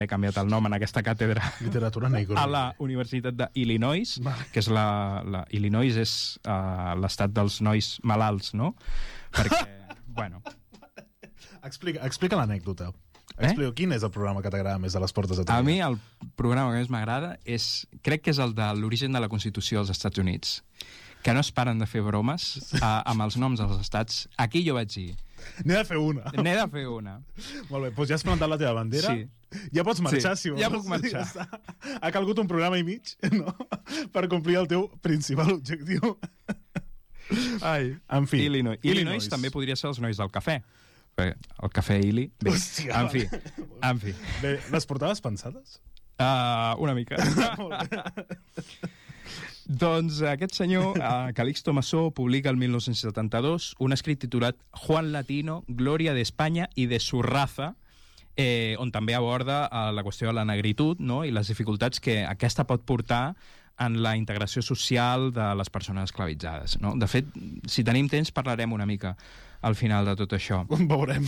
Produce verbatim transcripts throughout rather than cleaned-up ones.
he canviat el nom en aquesta càtedra Literatura negro. a la Universitat d'Illinois, que és la, la Illinois és uh, l'estat dels nois malalts, no? Perquè, bueno... Explica, explica l'anècdota. Explica, eh? Quin és el programa que t'agrada més de les portes de Tòquio? A mi el programa que més m'agrada és, crec que és el de l'origen de la Constitució dels Estats Units, que no es paren de fer bromes uh, amb els noms dels estats. Aquí jo vaig dir... N'he de fer una. N'he de fer una. Molt bé, doncs ja has plantat la teva bandera. Sí. Ja pots marxar, sí, si vols. ja puc marxar. Ja ha calgut un programa i mig, no?, per complir el teu principal objectiu. Ai. En fi. Illinois. Illinois. Illinois també podria ser els nois del cafè. Bé, el cafè Illi. Bé, Hòstia, en fi, vale. en fi. Bé, les portaves pensades? Uh, una mica. Doncs aquest senyor, uh, Calixto Massó, publica el mil nou-cents setanta-dos un escrit titulat Juan Latino, Gloria de España y de su raza, eh, on també aborda uh, la qüestió de la negritud, no?, i les dificultats que aquesta pot portar en la integració social de les persones esclavitzades, no? De fet, si tenim temps, parlarem una mica al final de tot això. Veurem.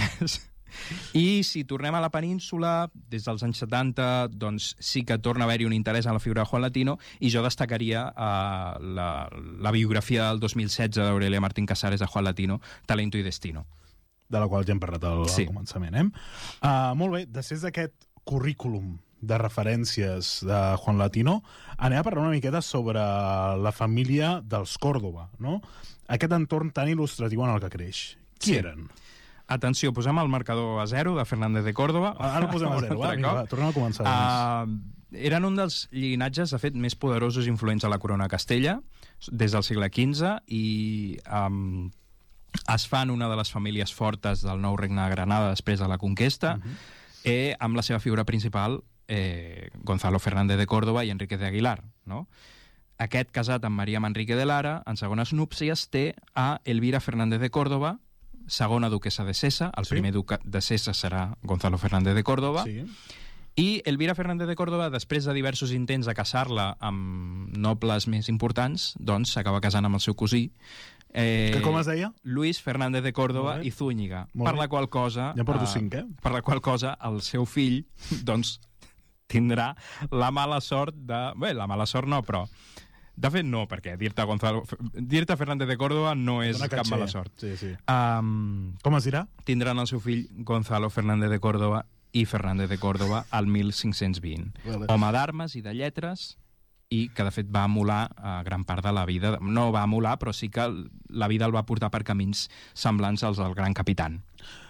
I si tornem a la península, des dels anys setanta, doncs sí que torna a haver-hi un interès en la figura de Juan Latino, i jo destacaria uh, la, la biografia del dos mil setze d'Aurelia Martín Casares de Juan Latino, Talento y Destino. De la qual ja hem parlat al, sí. al començament, eh? Uh, molt bé, després d'aquest currículum de referències de Juan Latino, anem a parlar una miqueta sobre la família dels Còrdova, no? Aquest entorn tan il·lustratiu en el que creix. Qui sí. eren? Atenció, posem el marcador a zero de Fernández de Córdoba. Ara el posem a zero, va, vinga, va, tornem a començar. Uh, eren un dels llinatges, de fet, més poderosos i influents a la corona de Castella, des del segle quinze, i um, es fan una de les famílies fortes del nou regne de Granada després de la conquesta, uh-huh. eh, amb la seva figura principal, eh, Gonzalo Fernández de Córdoba i Enrique de Aguilar, no? Aquest, casat amb Maria Manrique de Lara, en segones núpcies, té a Elvira Fernández de Córdoba, segona duquesa de Sesa, el sí. primer duque de Sesa serà Gonzalo Fernández de Córdoba, sí. i Elvira Fernández de Córdoba, després de diversos intents de casar-la amb nobles més importants, doncs s'acaba casant amb el seu cosí, eh, que com es deia? Luis Fernández de Córdoba i Zúñiga, per la qual cosa... Ja porto cinc, eh? Per la qual cosa el seu fill, doncs, tindrà la mala sort de... Bé, la mala sort no, però... De fet, no, perquè dir-te Gonzalo... dir-te Fernández de Córdoba no és cap mala sort. Sí, sí. Um, Com es dirà? Tindran el seu fill Gonzalo Fernández de Córdoba i Fernández de Córdoba al mil cinc-cents vint. Vale. Home d'armes i de lletres, i que de fet va emular uh, gran part de la vida. No va emular, però sí que la vida el va portar per camins semblants als del gran capitán.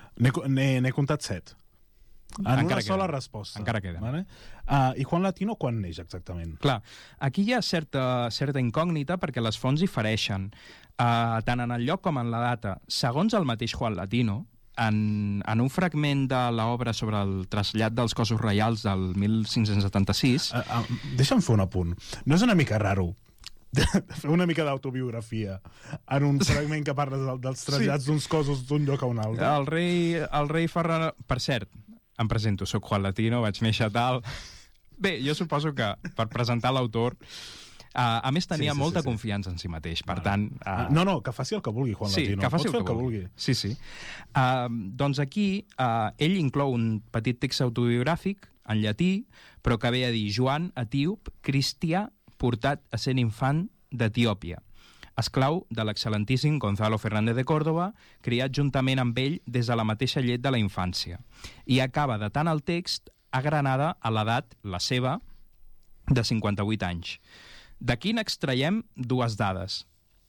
N'he comptat set. En encara una sola queda. resposta. Encara queda. Vale? Uh, I Juan Latino quan neix exactament? Clar, aquí hi ha certa, certa incògnita perquè les fonts difereixen, uh, tant en el lloc com en la data. Segons el mateix Juan Latino, en, en un fragment de l'obra sobre el trasllat dels cossos reials del mil cinc-cents setanta-sis... Uh, uh, deixa'm fer un apunt. No és una mica raro de fer una mica d'autobiografia en un fragment que parles dels trasllats sí. d'uns cossos d'un lloc a un altre? El rei, el rei Ferran... Per cert, em presento, soc Juan Latino, vaig néixer tal... Bé, jo suposo que per presentar l'autor... Uh, a més, tenia sí, sí, molta sí, sí. confiança en si mateix, per vale. tant... Uh... No, no, que faci el que vulgui, Juan sí, Latino. que faci Pots el que, que vulgui. vulgui. Sí, sí. Uh, doncs aquí uh, ell inclou un petit text autobiogràfic en llatí, però que ve a dir Joan Etíop, cristià, portat a ser infant d'Etiòpia, esclau de l'excel·lentíssim Gonzalo Fernández de Córdoba, criat juntament amb ell des de la mateixa llet de la infància. I acaba datant el text a Granada a l'edat, la seva, de cinquanta-vuit anys. D'aquí n'extraiem dues dades.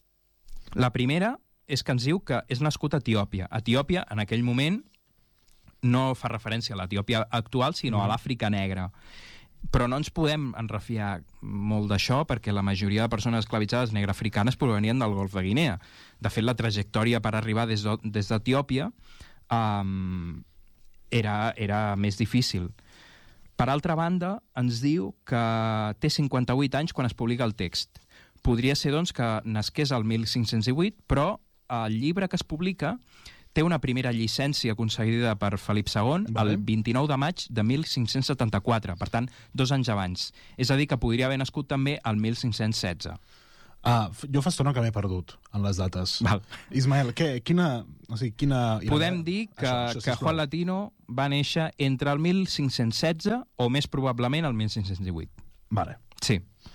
La primera és que ens diu que és nascut a Etiòpia. Etiòpia, en aquell moment, no fa referència a l'Etiòpia actual, sinó mm. a l'Àfrica Negra. Però no ens podem enrefiar molt d'això perquè la majoria de persones esclavitzades negrafricanes provenien del Golf de Guinea. De fet, la trajectòria per arribar des d'Etiòpia um, era, era més difícil. Per altra banda, ens diu que té cinquanta-vuit anys quan es publica el text. Podria ser, doncs, que nasqués el mil cinc-cents divuit, però el llibre que es publica té una primera llicència concedida per Felip segon vale. el vint-i-nou de maig de mil cinc-cents setanta-quatre, per tant, dos anys abans. És a dir, que podria haver nascut també el mil cinc-cents setze. Uh, jo fa estona que m'he perdut en les dates. Val. Ismael, què, quina... O sigui, quina... Podem dir que, això, això, que Juan Latino va néixer entre el mil cinc-cents setze o més probablement el mil cinc-cents divuit. Vale. Sí.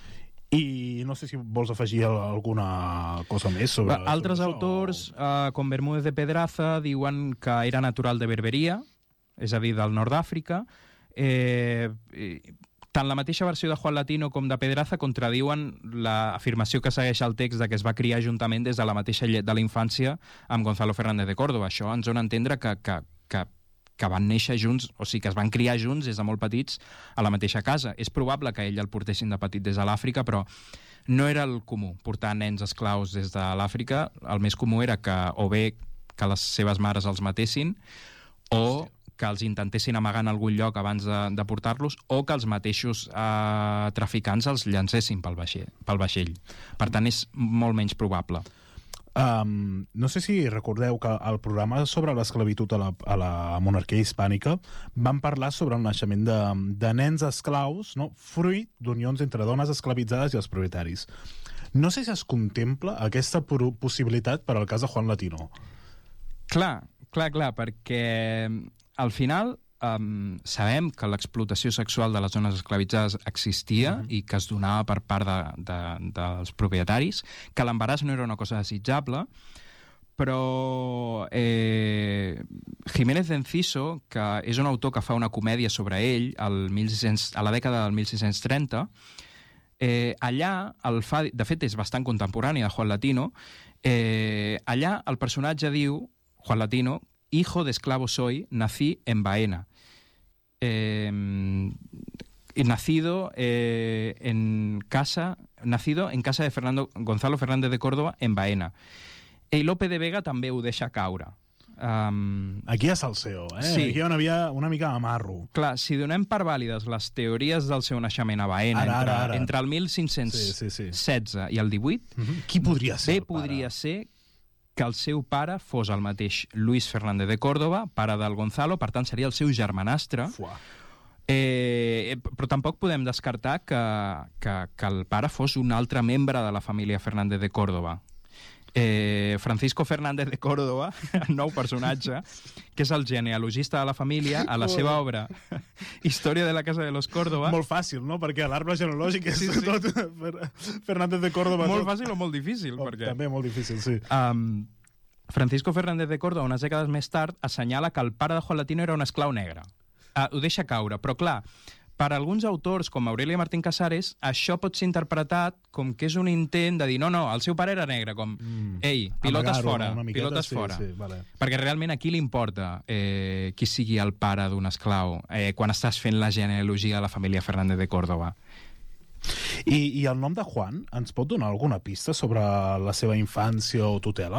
I no sé si vols afegir alguna cosa més sobre... Altres sobre autors, o... uh, com Bermúdez de Pedraza, diuen que era natural de Berberia, és a dir, del nord d'Àfrica. Eh, tant la mateixa versió de Juan Latino com de Pedraza contradiuen l'afirmació que segueix el text de que es va criar juntament des de la mateixa llet de la infància amb Gonzalo Fernández de Córdoba. Això ens dona a entendre que, que, que, que van néixer junts, o sigui, que es van criar junts des de molt petits a la mateixa casa. És probable que ell el portessin de petit des de l'Àfrica, però no era el comú portar nens esclaus des de l'Àfrica. El més comú era que o bé que les seves mares els matessin o que els intentessin amagar en algun lloc abans de, de portar-los, o que els mateixos eh, traficants els llancessin pel vaixell, pel vaixell. Per tant, és molt menys probable. Um, no sé si recordeu que al programa sobre l'esclavitud a, la, a la monarquia hispànica van parlar sobre el naixement de, de nens esclaus, no? Fruit d'unions entre dones esclavitzades i els propietaris. No sé si es contempla aquesta possibilitat per al cas de Juan Latino. Clar, clar, clar, perquè al final um, sabem que l'explotació sexual de les dones esclavitzades existia uh-huh. i que es donava per part de, de, dels propietaris, que l'embaràs no era una cosa desitjable, però eh, Jiménez de Enciso, que és un autor que fa una comèdia sobre ell al mil sis-cents, a la dècada del mil sis-cents trenta, eh, allà, el fa, de fet és bastant contemporani de Juan Latino, eh, allà el personatge diu, Juan Latino, hijo de esclavo soy, nací en Baena. Eh, nacido eh, en casa, nacido en casa de Fernando, Gonzalo Fernández de Córdoba en Baena. I Lope de Vega també ho deixa caure. Um, Aquí hi ha salseo, eh? Sí. Aquí hi ha una, via, una mica amarro. Clar, si donem per vàlides les teories del seu naixement a Baena ara, entre, ara, ara. entre el mil cinc-cents setze sí, sí, sí. i el divuit, uh-huh. Qui podria ser bé podria ser que el seu pare fos el mateix Luis Fernández de Córdoba, pare del Gonzalo, per tant seria el seu germanastre. Eh, però tampoc podem descartar que, que, que el pare fos un altre membre de la família Fernández de Córdoba. Eh, Francisco Fernández de Córdoba, nou personatge, que és el genealogista de la família, a la seva obra Història de la Casa de los Córdoba. Molt fàcil, no? Perquè l'arbre genealògic és sí, sí. tot Fernández de Córdoba. Molt tot. fàcil o molt difícil? Oh, perquè... També molt difícil, sí. Um, Francisco Fernández de Córdoba, unes dècades més tard, assenyala que el pare de Juan Latino era un esclau negre. Uh, ho deixa caure, però clar, per alguns autors, com Aurelia Martín Casares, això pot ser interpretat com que és un intent de dir no, no, el seu pare era negre, com, mm. ei, pilotes fora, miqueta, pilotes sí, fora. Sí, vale. Perquè realment a qui li importa eh, qui sigui el pare d'un esclau eh, quan estàs fent la genealogia de la família Fernández de Córdoba. I, I el nom de Juan ens pot donar alguna pista sobre la seva infància o tutela?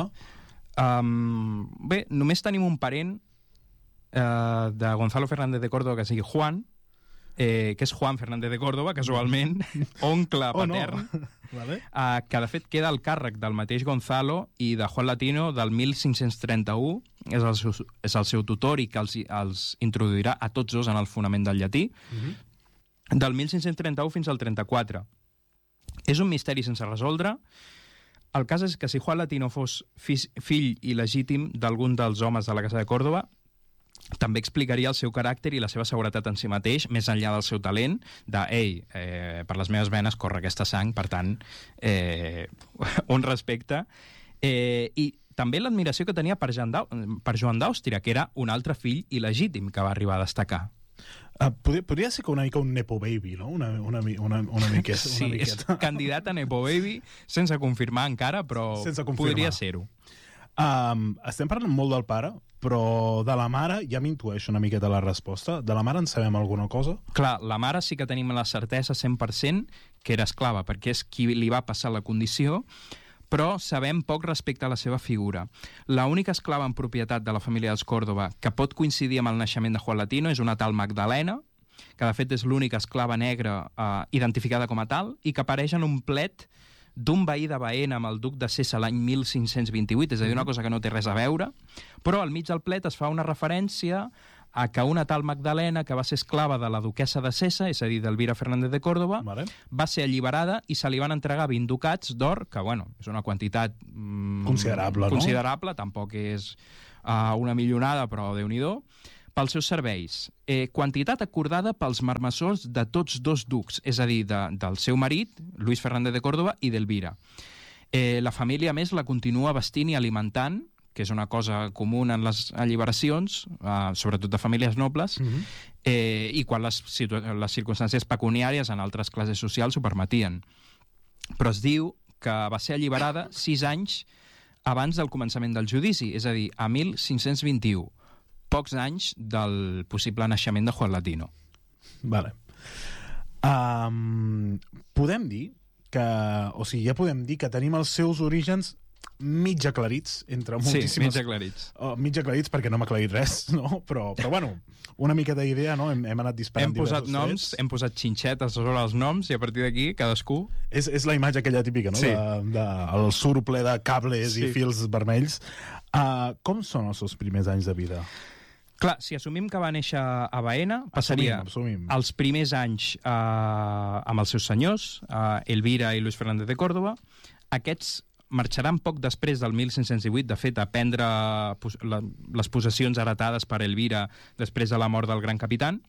Um, bé, només tenim un parent eh, de Gonzalo Fernández de Córdoba que sigui Juan, Eh, que és Juan Fernández de Córdoba, casualment, oncle patern, oh, no. vale. eh, que de fet queda al càrrec del mateix Gonzalo i de Juan Latino del mil cinc-cents trenta-u, és el seu, és el seu tutor i que els, els introduirà a tots dos en el fonament del llatí, uh-huh. del mil cinc-cents trenta-u fins al trenta-quatre. És un misteri sense resoldre. El cas és que si Juan Latino fos fi, fill il·legítim d'algun dels homes de la Casa de Córdoba, també explicaria el seu caràcter i la seva seguretat en si mateix, més enllà del seu talent, de, ei, eh, per les meves venes corre aquesta sang, per tant, eh, un respecte. Eh, I també l'admiració que tenia per Joan d'Àustria, que era un altre fill il·legítim que va arribar a destacar. Uh, podria, podria ser que una mica un Nepo Baby, no? Una, una, una, una miqueta. Sí, una miqueta. És candidat a Nepo Baby, sense confirmar encara, però sense confirmar. Podria ser-ho. Um, estem parlant molt del pare, però de la mare ja m'intueixo una miqueta la resposta. De la mare en sabem alguna cosa? Clar, la mare sí que tenim la certesa cent per cent que era esclava, perquè és qui li va passar la condició, però sabem poc respecte a la seva figura. La única esclava en propietat de la família dels Córdoba que pot coincidir amb el naixement de Juan Latino és una tal Magdalena, que de fet és l'única esclava negra eh, identificada com a tal, i que apareix en un plet d'un veí de Baena amb el duc de Cessa l'any mil cinc-cents vint-i-vuit, és a dir, una cosa que no té res a veure, però al mig del plet es fa una referència a que una tal Magdalena, que va ser esclava de la duquessa de Sessa, és a dir, d'Elvira Fernández de Córdoba, Vale. va ser alliberada i se li van entregar vint ducats d'or, que, bueno, és una quantitat mm, Considerable, no? considerable, tampoc és uh, una milionada, però Déu-n'hi-do, pels seus serveis. Eh, quantitat acordada pels marmessors de tots dos ducs, és a dir, de, del seu marit, Luis Fernández de Córdoba, i d'Elvira. Eh, la família, a més, la continua vestint i alimentant, que és una cosa comuna en les alliberacions, eh, sobretot de famílies nobles, Mhm. eh, i quan les, les circumstàncies pecuniàries en altres classes socials ho permetien. Però es diu que va ser alliberada sis anys abans del començament del judici, és a dir, a mil cinc-cents vint-i-u, pocs anys del possible naixement de Juan Latino. Vale. Um, podem dir que, o sigui, ja podem dir que tenim els seus orígens mig aclarits, entre moltíssimes... Sí, mig aclarits. Oh, mig aclarits perquè no m'ha aclarit res, no? Però, però bueno, una miqueta d'idea, no? Hem, hem anat disparant Hem posat diversos noms, trets. hem posat xinxetes sobre els noms i a partir d'aquí cadascú... És, és la imatge aquella típica, no? Sí. De, de, el suro ple de cables Sí. i fils vermells. Uh, com són els seus primers anys de vida? Clar, si assumim que va néixer a Baena, passaria Assumim, assumim. els primers anys eh, amb els seus senyors, eh, Elvira i Luis Fernández de Córdoba. Aquests marxaran poc després del mil cinc-cents divuit, de fet, a prendre pos la, les possessions heretades per Elvira després de la mort del gran capitán.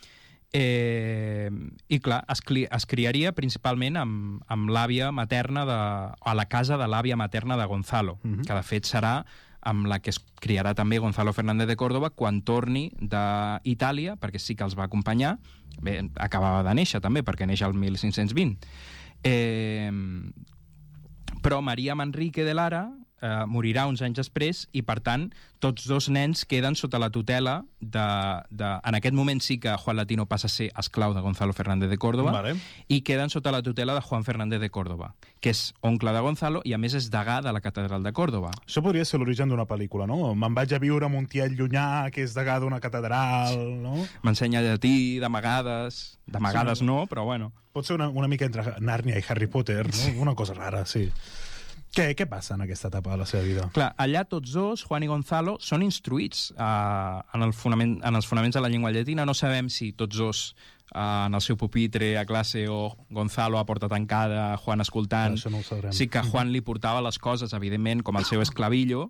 Eh, I, clar, es, es criaria principalment amb, amb l'àvia materna, de, a la casa de l'àvia materna de Gonzalo, Mhm. que de fet serà amb la que es criarà també Gonzalo Fernández de Córdoba quan torni d'Itàlia, perquè sí que els va acompanyar. Bé, acabava de néixer també, perquè neix el mil cinc-cents vint. Eh, però Maria Manrique de Lara eh, morirà uns anys després i, per tant, tots dos nens queden sota la tutela de, de... En aquest moment sí que Juan Latino passa a ser esclau de Gonzalo Fernández de Córdoba, Vale. i queden sota la tutela de Juan Fernández de Córdoba, que és oncle de Gonzalo i, a més, és degà de la catedral de Córdoba. Això podria ser l'origen d'una pel·lícula, no? Me'n vaig a viure a Montiel llunyà, que és degà d'una catedral, no? M'ensenya llatí, d'amagades... D'amagades Sí. no, però bueno. Pot ser una, una mica entre Nàrnia i Harry Potter, no? Una cosa rara, sí. Què, què passa en aquesta etapa de la seva vida? Clar, allà tots dos, Juan i Gonzalo, són instruïts uh, en, el fonament, en els fonaments de la llengua llatina. No sabem si tots dos uh, en el seu pupitre a classe o Gonzalo a porta tancada, Juan escoltant. Això no ho sabrem. Sí que Juan li portava les coses, evidentment, com el seu esclavillo,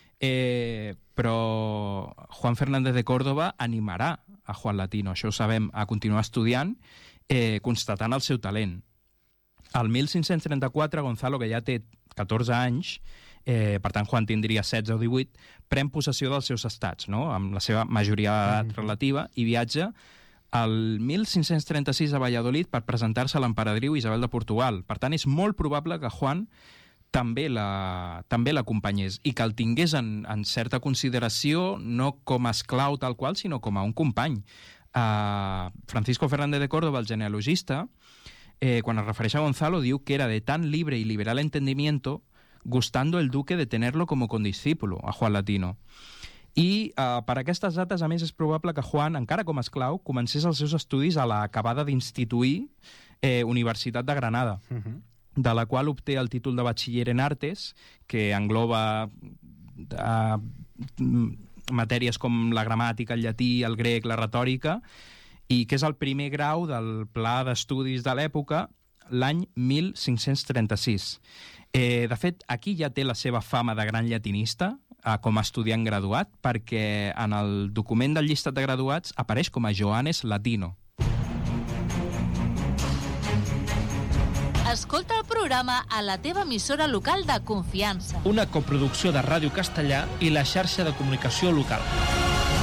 eh, però Juan Fernández de Córdoba animarà a Juan Latino, això ho sabem, a continuar estudiant, eh, constatant el seu talent. Al mil cinc-cents trenta-quatre, Gonzalo, que ja té catorze anys, eh, per tant Juan tindria setze o divuit, pren possessió dels seus estats, no? Amb la seva majoria d'edat Mhm. relativa, i viatja al mil cinc-cents trenta-sis a Valladolid per presentar-se a l'emperadriu Isabel de Portugal. Per tant, és molt probable que Juan també la també l'acompanyés i que el tingués en, en certa consideració, no com a esclau tal qual, sinó com a un company. Uh, Francisco Fernández de Córdoba, el genealogista, eh, quan es refereix a Gonzalo, diu que era de tan libre y liberal entendimiento, gustando el duque de tenerlo como condiscípulo, a Juan Latino. I eh, per aquestes dates, a més, és probable que Juan, encara com a esclau, comencés els seus estudis a l'acabada d'instituir eh, Universitat de Granada, Uh -huh. de la qual obté el títol de batxiller en artes, que engloba eh, matèries com la gramàtica, el llatí, el grec, la retòrica, i que és el primer grau del pla d'estudis de l'època, l'any mil cinc-cents trenta-sis. Eh, de fet, aquí ja té la seva fama de gran llatinista, eh, com a estudiant graduat, perquè en el document del llistat de graduats apareix com a Johannes Latino. Escolta el programa a la teva emissora local de confiança. Una coproducció de Ràdio Castellà i la xarxa de comunicació local.